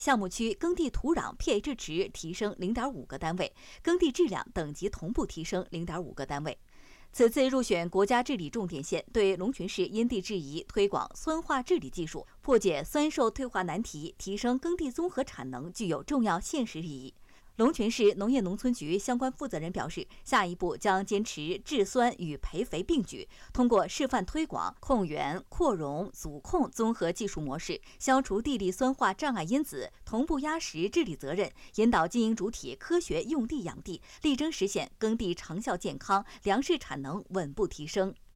项目区耕地土壤 pH 值提升 0.5 个单位，耕地质量等级同步提升 0.5 个单位。此次入选国家治理重点县，对龙泉市因地制宜推广酸化治理技术，破解酸受退化难题，提升耕地综合产能，具有重要现实意义。龙泉市农业农村局相关负责人表示，下一步将坚持制酸与培肥并举，通过示范推广控源、扩容、阻控综合技术模式，消除地力酸化障碍因子，同步压实治理责任，引导经营主体科学用地养地，力争实现耕地长效健康、粮食产能稳步提升。